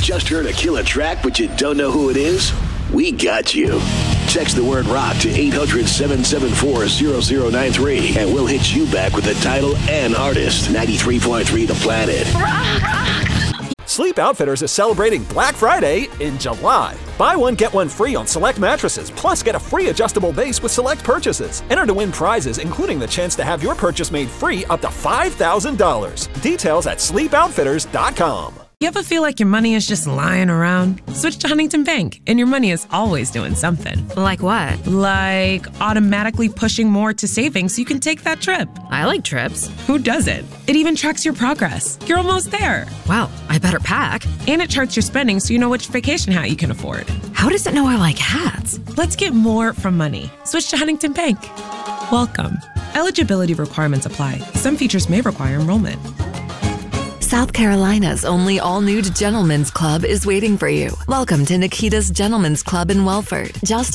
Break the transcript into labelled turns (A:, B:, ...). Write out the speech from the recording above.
A: Just heard a killer track, but you don't know who it is? We got you. Text the word rock to 800-774-0093, and we'll hit you back with the title and artist. 93.3 The Planet.
B: Rock.
C: Sleep Outfitters is celebrating Black Friday in July. Buy one, get one free on select mattresses, plus get a free adjustable base with select purchases. Enter to win prizes, including the chance to have your purchase made free up to $5,000. Details at sleepoutfitters.com.
D: You ever feel like your money is just lying around? Switch to Huntington Bank, and your money is always doing something.
E: Like what?
D: Like automatically pushing more to savings so you can take that trip.
E: I like trips.
D: Who doesn't? It even tracks your progress. You're almost there.
E: Wow, I better pack.
D: And it charts your spending so you know which vacation hat you can afford.
E: How does it know I like hats?
D: Let's get more from money. Switch to Huntington Bank. Welcome. Eligibility requirements apply. Some features may require enrollment.
F: South Carolina's only all-nude gentlemen's club is waiting for you. Welcome to Nikita's Gentlemen's Club in Welford. Just